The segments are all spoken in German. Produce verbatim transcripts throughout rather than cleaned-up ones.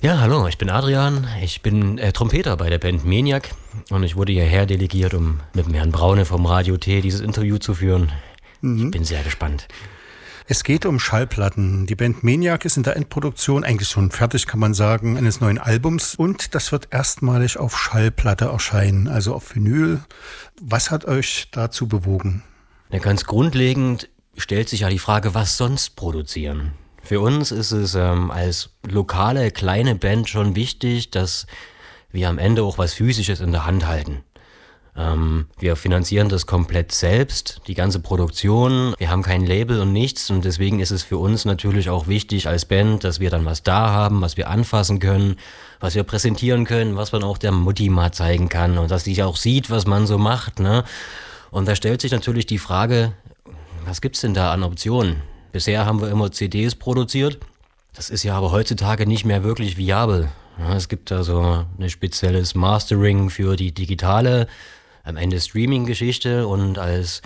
Ja, hallo, ich bin Adrian, ich bin äh, Trompeter bei der Band Maniac und ich wurde hierher delegiert, um mit dem Herrn Braune vom Radio T dieses Interview zu führen. Mhm. Ich bin sehr gespannt. Es geht um Schallplatten. Die Band Maniac ist in der Endproduktion eigentlich schon fertig, kann man sagen, eines neuen Albums. Und das wird erstmalig auf Schallplatte erscheinen, also auf Vinyl. Was hat euch dazu bewogen? Ja, ganz grundlegend stellt sich ja die Frage, was sonst produzieren? Für uns ist es ähm, als lokale, kleine Band schon wichtig, dass wir am Ende auch was Physisches in der Hand halten. Ähm, wir finanzieren das komplett selbst, die ganze Produktion. Wir haben kein Label und nichts und deswegen ist es für uns natürlich auch wichtig als Band, dass wir dann was da haben, was wir anfassen können, was wir präsentieren können, was man auch der Mutti mal zeigen kann und dass die auch sieht, was man so macht, ne? Und da stellt sich natürlich die Frage, was gibt's denn da an Optionen? Bisher haben wir immer C Ds produziert. Das ist ja aber heutzutage nicht mehr wirklich viabel. Ja, es gibt da so ein spezielles Mastering für die digitale, am Ende Streaming-Geschichte und als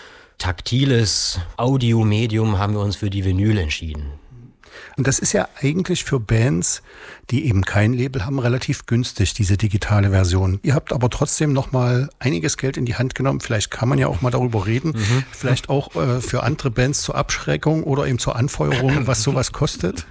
taktiles Audiomedium haben wir uns für die Vinyl entschieden. Und das ist ja eigentlich für Bands, die eben kein Label haben, relativ günstig, diese digitale Version. Ihr habt aber trotzdem noch mal einiges Geld in die Hand genommen. Vielleicht kann man ja auch mal darüber reden. Mhm. Vielleicht auch äh, für andere Bands zur Abschreckung oder eben zur Anfeuerung, was sowas kostet.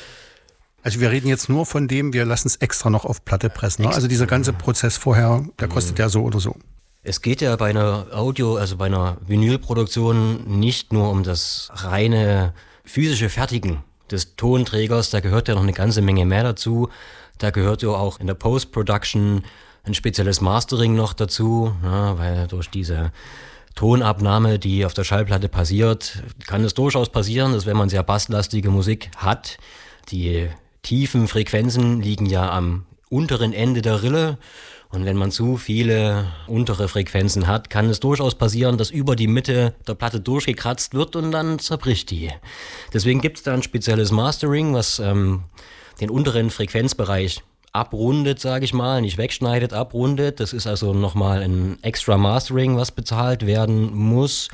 Also wir reden jetzt nur von dem, wir lassen es extra noch auf Platte pressen. Ne? Also dieser ganze Prozess vorher, der kostet ja so oder so. Es geht ja bei einer Audio, also bei einer Vinylproduktion nicht nur um das reine physische Fertigen des Tonträgers, da gehört ja noch eine ganze Menge mehr dazu. Da gehört ja auch in der Post-Production ein spezielles Mastering noch dazu, ja, weil durch diese Tonabnahme, die auf der Schallplatte passiert, kann es durchaus passieren, dass wenn man sehr basslastige Musik hat, die tiefen Frequenzen liegen ja am unteren Ende der Rille. Und wenn man zu viele untere Frequenzen hat, kann es durchaus passieren, dass über die Mitte der Platte durchgekratzt wird und dann zerbricht die. Deswegen gibt es da ein spezielles Mastering, was ähm, den unteren Frequenzbereich abrundet, sage ich mal, nicht wegschneidet, abrundet. Das ist also nochmal ein extra Mastering, was bezahlt werden muss.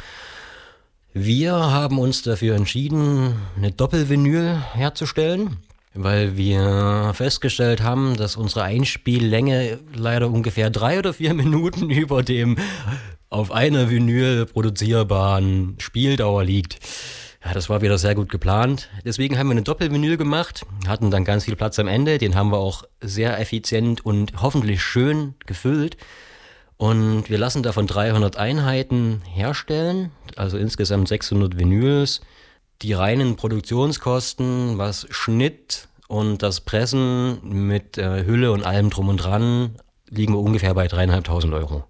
Wir haben uns dafür entschieden, eine Doppelvinyl herzustellen, weil wir festgestellt haben, dass unsere Einspiellänge leider ungefähr drei oder vier Minuten über dem auf einer Vinyl produzierbaren Spieldauer liegt. Ja, das war wieder sehr gut geplant. Deswegen haben wir eine Doppelvinyl gemacht, hatten dann ganz viel Platz am Ende, den haben wir auch sehr effizient und hoffentlich schön gefüllt. Und wir lassen davon dreihundert Einheiten herstellen, also insgesamt sechshundert Vinyls. Die reinen Produktionskosten, was Schnitt und das Pressen mit äh, Hülle und allem drum und dran, liegen wir ungefähr bei dreieinhalbtausend Euro.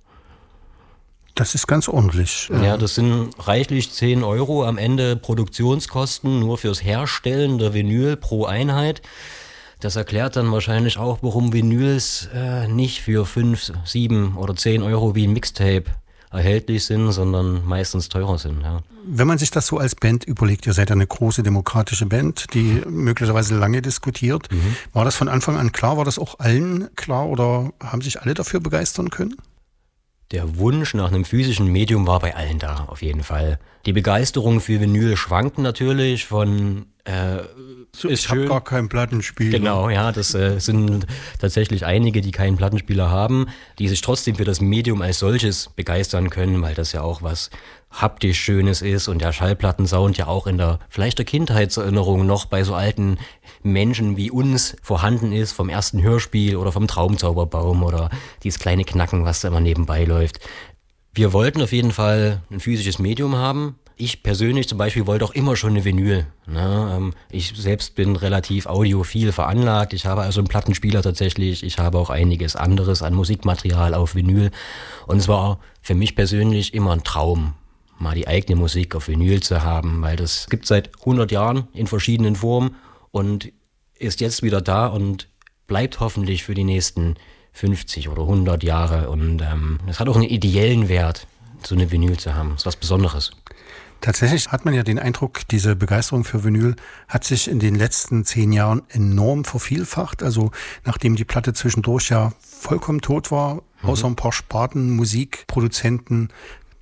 Das ist ganz ordentlich. Ja, das sind reichlich zehn Euro am Ende Produktionskosten nur fürs Herstellen der Vinyl pro Einheit. Das erklärt dann wahrscheinlich auch, warum Vinyls äh, nicht für fünf, sieben oder zehn Euro wie ein Mixtape erhältlich sind, sondern meistens teurer sind. Ja. Wenn man sich das so als Band überlegt, ihr seid ja eine große demokratische Band, die möglicherweise lange diskutiert. Mhm. War das von Anfang an klar? War das auch allen klar oder haben sich alle dafür begeistern können? Der Wunsch nach einem physischen Medium war bei allen da, auf jeden Fall. Die Begeisterung für Vinyl schwankt natürlich von äh, so, ich habe gar keinen Plattenspieler. Genau, ja, das äh, sind tatsächlich einige, die keinen Plattenspieler haben, die sich trotzdem für das Medium als solches begeistern können, weil das ja auch was haptisch Schönes ist und der Schallplattensound ja auch in der vielleicht der Kindheitserinnerung noch bei so alten Menschen wie uns vorhanden ist, vom ersten Hörspiel oder vom Traumzauberbaum oder dieses kleine Knacken, was da immer nebenbei läuft. Wir wollten auf jeden Fall ein physisches Medium haben. Ich persönlich zum Beispiel wollte auch immer schon eine Vinyl. Ne? Ich selbst bin relativ audiophil veranlagt. Ich habe also einen Plattenspieler tatsächlich. Ich habe auch einiges anderes an Musikmaterial auf Vinyl. Und es war für mich persönlich immer ein Traum, mal die eigene Musik auf Vinyl zu haben, weil das gibt es seit hundert Jahren in verschiedenen Formen und ist jetzt wieder da und bleibt hoffentlich für die nächsten fünfzig oder hundert Jahre. Und ähm, es hat auch einen ideellen Wert, so eine Vinyl zu haben. Das ist was Besonderes. Tatsächlich hat man ja den Eindruck, diese Begeisterung für Vinyl hat sich in den letzten zehn Jahren enorm vervielfacht. Also nachdem die Platte zwischendurch ja vollkommen tot war, mhm. außer ein paar Sparten, Musikproduzenten,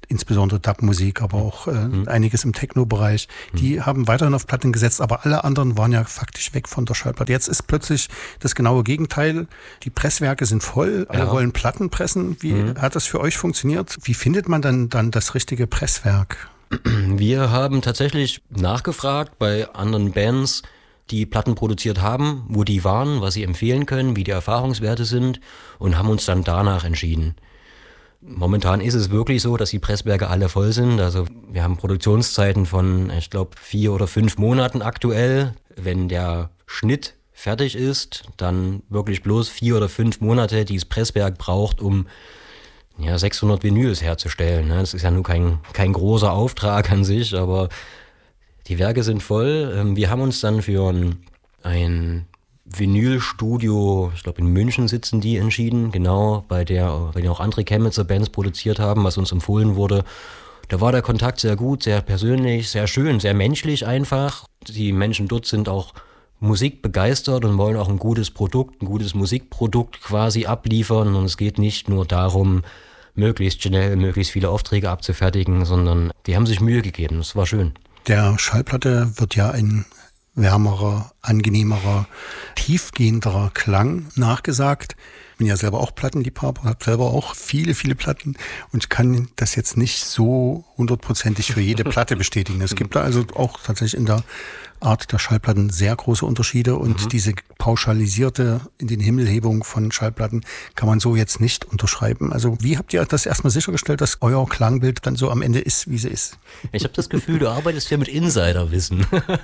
insbesondere Dub-Musik, aber auch äh, mhm. einiges im Techno-Bereich. Die mhm. haben weiterhin auf Platten gesetzt, aber alle anderen waren ja faktisch weg von der Schallplatte. Jetzt ist plötzlich das genaue Gegenteil. Die Presswerke sind voll, alle ja. wollen Platten pressen. Wie mhm. hat das für euch funktioniert? Wie findet man dann, dann das richtige Presswerk? Wir haben tatsächlich nachgefragt bei anderen Bands, die Platten produziert haben, wo die waren, was sie empfehlen können, wie die Erfahrungswerte sind und haben uns dann danach entschieden. Momentan ist es wirklich so, dass die Presswerke alle voll sind. Also wir haben Produktionszeiten von, ich glaube, vier oder fünf Monaten aktuell. Wenn der Schnitt fertig ist, dann wirklich bloß vier oder fünf Monate, die das Presswerk braucht, um ja, sechshundert Vinyls herzustellen. Das ist ja nur kein, kein großer Auftrag an sich, aber die Werke sind voll. Wir haben uns dann für ein, ein Vinylstudio, ich glaube in München sitzen die, entschieden, genau, bei der, bei der auch andere Chemnitzer Bands produziert haben, was uns empfohlen wurde. Da war der Kontakt sehr gut, sehr persönlich, sehr schön, sehr menschlich einfach. Die Menschen dort sind auch musikbegeistert und wollen auch ein gutes Produkt, ein gutes Musikprodukt quasi abliefern. Und es geht nicht nur darum, möglichst schnell, möglichst viele Aufträge abzufertigen, sondern die haben sich Mühe gegeben. Das war schön. Der Schallplatte wird ja ein wärmerer, angenehmerer, tiefgehenderer Klang nachgesagt. Ich bin ja selber auch Plattenliebhaber, habe selber auch viele, viele Platten und kann das jetzt nicht so hundertprozentig für jede Platte bestätigen. Es gibt da also auch tatsächlich in der Art der Schallplatten sehr große Unterschiede und mhm. diese pauschalisierte in den Himmelhebung von Schallplatten kann man so jetzt nicht unterschreiben. Also wie habt ihr das erstmal sichergestellt, dass euer Klangbild dann so am Ende ist, wie sie ist? Ich habe das Gefühl, du arbeitest hier mit Insiderwissen.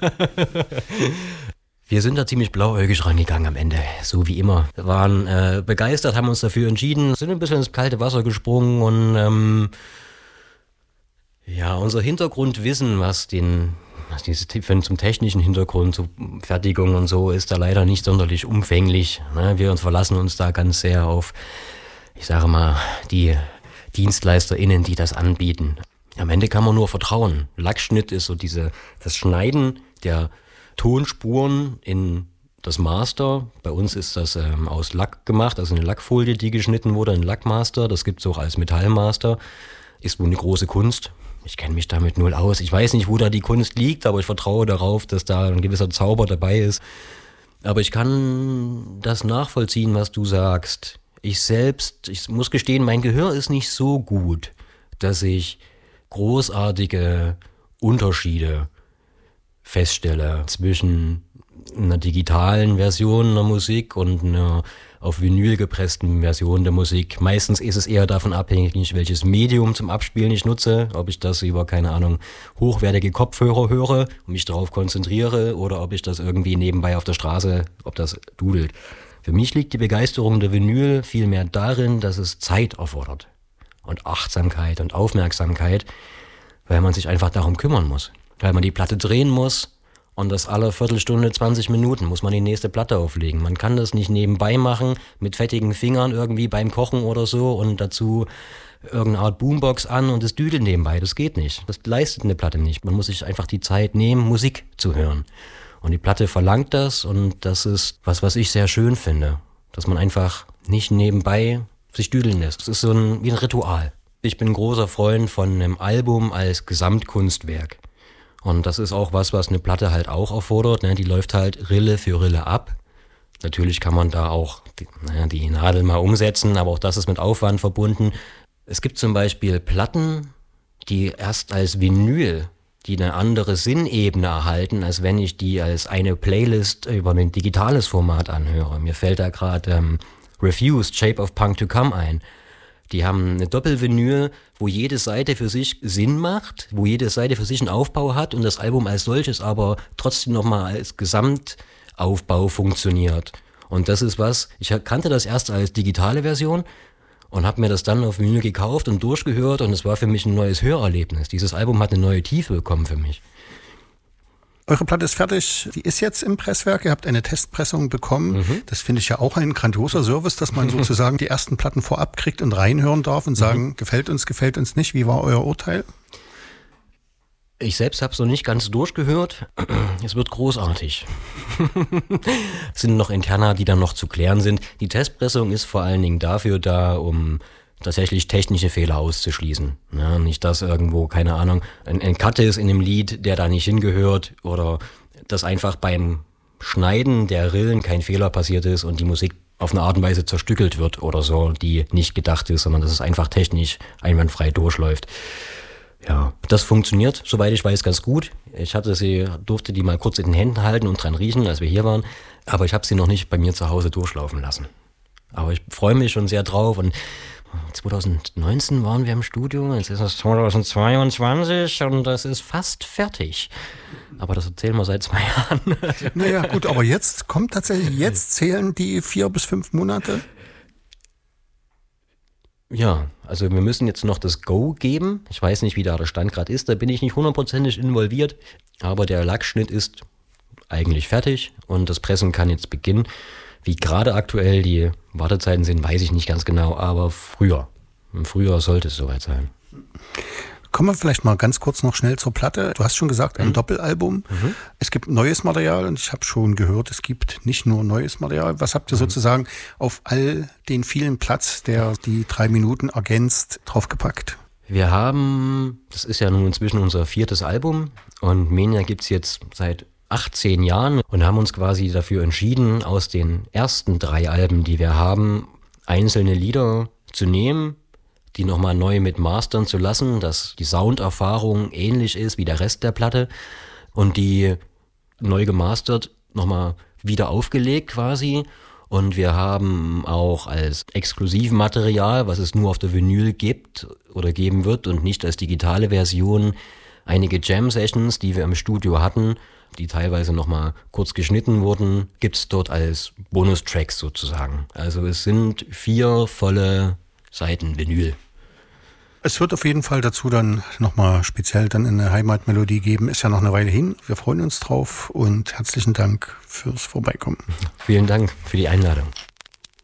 Wir sind da ziemlich blauäugig rangegangen am Ende, so wie immer. Wir waren äh, begeistert, haben uns dafür entschieden, sind ein bisschen ins kalte Wasser gesprungen und ähm, ja, unser Hintergrundwissen, was den was diese zum technischen Hintergrund, zur Fertigung und so, ist da leider nicht sonderlich umfänglich. Ne? Wir uns verlassen uns da ganz sehr auf, ich sage mal, die DienstleisterInnen, die das anbieten. Am Ende kann man nur vertrauen. Lackschnitt ist so diese, das Schneiden der Tonspuren in das Master. Bei uns ist das ähm, aus Lack gemacht, also eine Lackfolie, die geschnitten wurde, ein Lackmaster. Das gibt es auch als Metallmaster. Ist wohl eine große Kunst. Ich kenne mich damit null aus. Ich weiß nicht, wo da die Kunst liegt, aber ich vertraue darauf, dass da ein gewisser Zauber dabei ist. Aber ich kann das nachvollziehen, was du sagst. Ich selbst, ich muss gestehen, mein Gehör ist nicht so gut, dass ich großartige Unterschiede feststelle zwischen einer digitalen Version der Musik und einer auf Vinyl gepressten Version der Musik. Meistens ist es eher davon abhängig, welches Medium zum Abspielen ich nutze, ob ich das über, keine Ahnung, hochwertige Kopfhörer höre und mich darauf konzentriere oder ob ich das irgendwie nebenbei auf der Straße, ob das dudelt. Für mich liegt die Begeisterung der Vinyl vielmehr darin, dass es Zeit erfordert und Achtsamkeit und Aufmerksamkeit, weil man sich einfach darum kümmern muss, weil man die Platte drehen muss. Und das alle Viertelstunde, zwanzig Minuten muss man die nächste Platte auflegen. Man kann das nicht nebenbei machen, mit fettigen Fingern irgendwie beim Kochen oder so und dazu irgendeine Art Boombox an und das düdelt nebenbei. Das geht nicht. Das leistet eine Platte nicht. Man muss sich einfach die Zeit nehmen, Musik zu hören. Und die Platte verlangt das und das ist was, was ich sehr schön finde. Dass man einfach nicht nebenbei sich düdeln lässt. Das ist so ein, wie ein Ritual. Ich bin ein großer Freund von einem Album als Gesamtkunstwerk. Und das ist auch was, was eine Platte halt auch erfordert. Ne? Die läuft halt Rille für Rille ab. Natürlich kann man da auch die, naja, die Nadel mal umsetzen, aber auch das ist mit Aufwand verbunden. Es gibt zum Beispiel Platten, die erst als Vinyl, die eine andere Sinnebene erhalten, als wenn ich die als eine Playlist über ein digitales Format anhöre. Mir fällt da gerade ähm, Refused, Shape of Punk to Come ein. Die haben eine Doppelvinyl, wo jede Seite für sich Sinn macht, wo jede Seite für sich einen Aufbau hat und das Album als solches aber trotzdem nochmal als Gesamtaufbau funktioniert. Und das ist was, ich kannte das erst als digitale Version und habe mir das dann auf Vinyl gekauft und durchgehört und es war für mich ein neues Hörerlebnis. Dieses Album hat eine neue Tiefe bekommen für mich. Eure Platte ist fertig, die ist jetzt im Presswerk, ihr habt eine Testpressung bekommen. Mhm. Das finde ich ja auch ein grandioser Service, dass man sozusagen die ersten Platten vorab kriegt und reinhören darf und sagen, mhm. gefällt uns, gefällt uns nicht. Wie war euer Urteil? Ich selbst habe es noch nicht ganz durchgehört. Es wird großartig. Es sind noch Interna, die dann noch zu klären sind. Die Testpressung ist vor allen Dingen dafür da, um tatsächlich technische Fehler auszuschließen. Ja, nicht, dass irgendwo, keine Ahnung, ein, ein Cut ist in einem Lied, der da nicht hingehört oder dass einfach beim Schneiden der Rillen kein Fehler passiert ist und die Musik auf eine Art und Weise zerstückelt wird oder so, die nicht gedacht ist, sondern dass es einfach technisch einwandfrei durchläuft. Ja, das funktioniert, soweit ich weiß, ganz gut. Ich hatte sie, durfte die mal kurz in den Händen halten und dran riechen, als wir hier waren, aber ich habe sie noch nicht bei mir zu Hause durchlaufen lassen. Aber ich freue mich schon sehr drauf und zwanzig neunzehn waren wir im Studio, jetzt ist es zwanzig zweiundzwanzig und das ist fast fertig. Aber das erzählen wir seit zwei Jahren. Naja, gut, aber jetzt kommt tatsächlich, jetzt zählen die vier bis fünf Monate? Ja, also wir müssen jetzt noch das Go geben. Ich weiß nicht, wie da der Stand gerade ist, da bin ich nicht hundertprozentig involviert, aber der Lackschnitt ist eigentlich fertig und das Pressen kann jetzt beginnen. Wie gerade aktuell die Wartezeiten sind, weiß ich nicht ganz genau, aber früher. Im Frühjahr sollte es soweit sein. Kommen wir vielleicht mal ganz kurz noch schnell zur Platte. Du hast schon gesagt, ein mhm. Doppelalbum. Mhm. Es gibt neues Material und ich habe schon gehört, es gibt nicht nur neues Material. Was habt ihr mhm. sozusagen auf all den vielen Platz, der die drei Minuten ergänzt, draufgepackt? Wir haben, das ist ja nun inzwischen unser viertes Album und Menia gibt's jetzt seit achtzehn Jahren und haben uns quasi dafür entschieden, aus den ersten drei Alben, die wir haben, einzelne Lieder zu nehmen, die nochmal neu mit mastern zu lassen, dass die Sounderfahrung ähnlich ist wie der Rest der Platte und die neu gemastert nochmal wieder aufgelegt quasi. Und wir haben auch als Exklusivmaterial, was es nur auf der Vinyl gibt oder geben wird und nicht als digitale Version, einige Jam-Sessions, die wir im Studio hatten, die teilweise nochmal kurz geschnitten wurden, gibt's dort als Bonustracks sozusagen. Also es sind vier volle Seiten Vinyl. Es wird auf jeden Fall dazu dann nochmal speziell dann eine Heimatmelodie geben. Ist ja noch eine Weile hin. Wir freuen uns drauf und herzlichen Dank fürs Vorbeikommen. Vielen Dank für die Einladung.